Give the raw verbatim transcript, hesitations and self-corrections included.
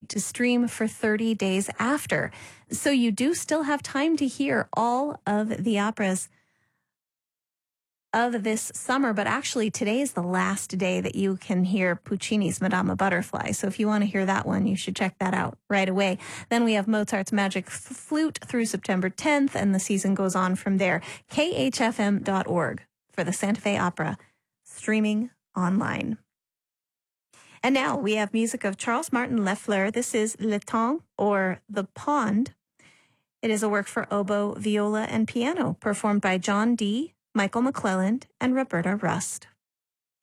to stream for thirty days after. So you do still have time to hear all of the operas of this summer, but actually today is the last day that you can hear Puccini's Madama Butterfly. So if you want to hear that one, you should check that out right away. Then we have Mozart's Magic F- Flute through September tenth, and the season goes on from there. K H F M dot org for the Santa Fe Opera, streaming online. And now we have music of Charles Martin Leffler. This is Le Temps, or The Pond. It is a work for oboe, viola, and piano, performed by John Dee, Michael McClelland, and Roberta Rust.